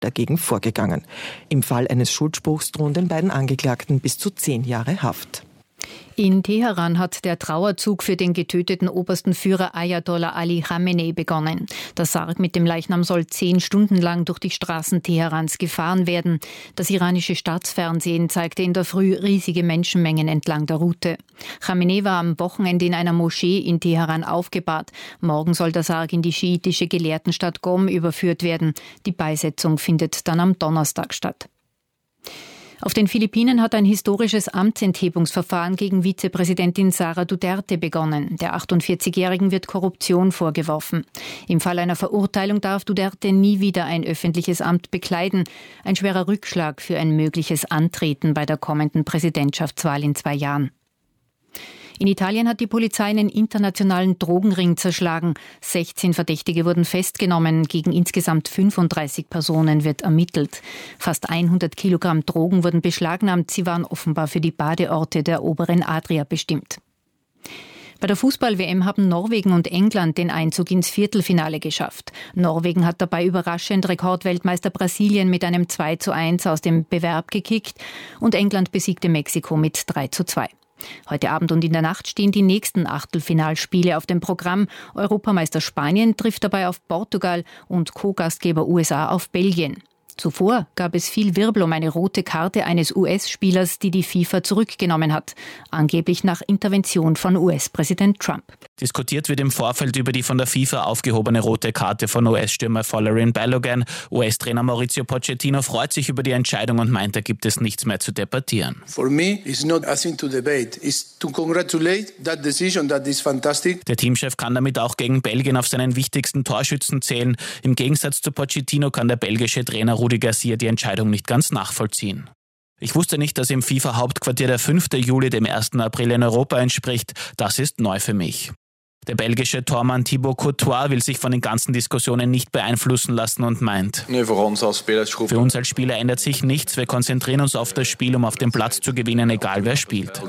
dagegen vorgegangen. Im Fall eines Schuldspruchs drohen den beiden Angeklagten bis zu 10 Jahre Haft. In Teheran hat der Trauerzug für den getöteten obersten Führer Ayatollah Ali Khamenei begonnen. Der Sarg mit dem Leichnam soll 10 Stunden lang durch die Straßen Teherans gefahren werden. Das iranische Staatsfernsehen zeigte in der Früh riesige Menschenmengen entlang der Route. Khamenei war am Wochenende in einer Moschee in Teheran aufgebahrt. Morgen soll der Sarg in die schiitische Gelehrtenstadt Qom überführt werden. Die Beisetzung findet dann am Donnerstag statt. Auf den Philippinen hat ein historisches Amtsenthebungsverfahren gegen Vizepräsidentin Sara Duterte begonnen. Der 48-Jährigen wird Korruption vorgeworfen. Im Fall einer Verurteilung darf Duterte nie wieder ein öffentliches Amt bekleiden. Ein schwerer Rückschlag für ein mögliches Antreten bei der kommenden Präsidentschaftswahl in 2 Jahren. In Italien hat die Polizei einen internationalen Drogenring zerschlagen. 16 Verdächtige wurden festgenommen. Gegen insgesamt 35 Personen wird ermittelt. Fast 100 Kilogramm Drogen wurden beschlagnahmt. Sie waren offenbar für die Badeorte der oberen Adria bestimmt. Bei der Fußball-WM haben Norwegen und England den Einzug ins Viertelfinale geschafft. Norwegen hat dabei überraschend Rekordweltmeister Brasilien mit einem 2:1 aus dem Bewerb gekickt und England besiegte Mexiko mit 3:2. Heute Abend und in der Nacht stehen die nächsten Achtelfinalspiele auf dem Programm. Europameister Spanien trifft dabei auf Portugal und Co-Gastgeber USA auf Belgien. Zuvor gab es viel Wirbel um eine rote Karte eines US-Spielers, die die FIFA zurückgenommen hat. Angeblich nach Intervention von US-Präsident Trump. Diskutiert wird im Vorfeld über die von der FIFA aufgehobene rote Karte von US-Stürmer Folarin Balogun. US-Trainer Mauricio Pochettino freut sich über die Entscheidung und meint, da gibt es nichts mehr zu debattieren. For me, it's not a thing to debate. It's to congratulate that decision. That is fantastic. Der Teamchef kann damit auch gegen Belgien auf seinen wichtigsten Torschützen zählen. Im Gegensatz zu Pochettino kann der belgische Trainer Rudi Garcia die Entscheidung nicht ganz nachvollziehen. Ich wusste nicht, dass im FIFA-Hauptquartier der 5. Juli dem 1. April in Europa entspricht. Das ist neu für mich. Der belgische Tormann Thibaut Courtois will sich von den ganzen Diskussionen nicht beeinflussen lassen und meint: Für uns als Spieler ändert sich nichts. Wir konzentrieren uns auf das Spiel, um auf dem Platz zu gewinnen, egal wer spielt.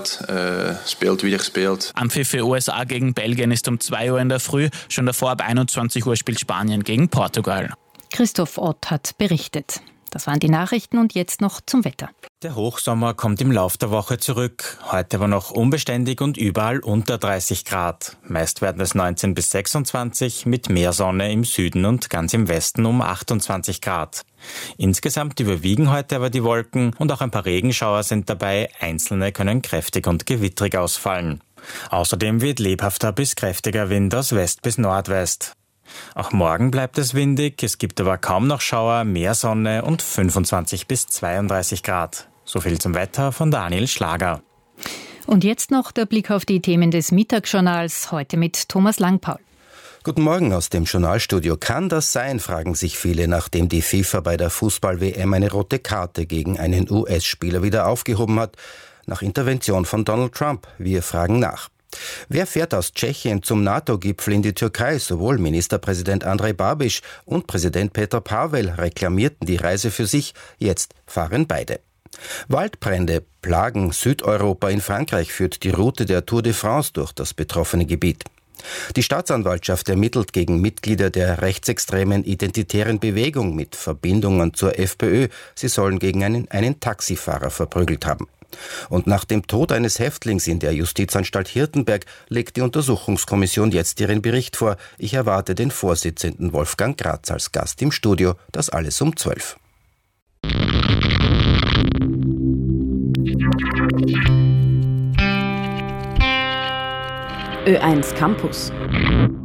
Anpfiff für USA gegen Belgien ist um 2 Uhr in der Früh. Schon davor ab 21 Uhr spielt Spanien gegen Portugal. Christoph Ott hat berichtet. Das waren die Nachrichten und jetzt noch zum Wetter. Der Hochsommer kommt im Lauf der Woche zurück. Heute aber noch unbeständig und überall unter 30 Grad. Meist werden es 19 bis 26, mit mehr Sonne im Süden und ganz im Westen um 28 Grad. Insgesamt überwiegen heute aber die Wolken und auch ein paar Regenschauer sind dabei. Einzelne können kräftig und gewittrig ausfallen. Außerdem weht lebhafter bis kräftiger Wind aus West bis Nordwest. Auch morgen bleibt es windig, es gibt aber kaum noch Schauer, mehr Sonne und 25 bis 32 Grad. So viel zum Wetter von Daniel Schlager. Und jetzt noch der Blick auf die Themen des Mittagsjournals, heute mit Thomas Langpaul. Guten Morgen aus dem Journalstudio. Kann das sein, fragen sich viele, nachdem die FIFA bei der Fußball-WM eine rote Karte gegen einen US-Spieler wieder aufgehoben hat, nach Intervention von Donald Trump. Wir fragen nach. Wer fährt aus Tschechien zum NATO-Gipfel in die Türkei? Sowohl Ministerpräsident Andrej Babiš und Präsident Petr Pavel reklamierten die Reise für sich. Jetzt fahren beide. Waldbrände plagen Südeuropa. In Frankreich führt die Route der Tour de France durch das betroffene Gebiet. Die Staatsanwaltschaft ermittelt gegen Mitglieder der rechtsextremen identitären Bewegung mit Verbindungen zur FPÖ. Sie sollen gegen einen Taxifahrer verprügelt haben. Und nach dem Tod eines Häftlings in der Justizanstalt Hirtenberg legt die Untersuchungskommission jetzt ihren Bericht vor. Ich erwarte den Vorsitzenden Wolfgang Gratz als Gast im Studio. Das alles um 12. Ö1 Campus.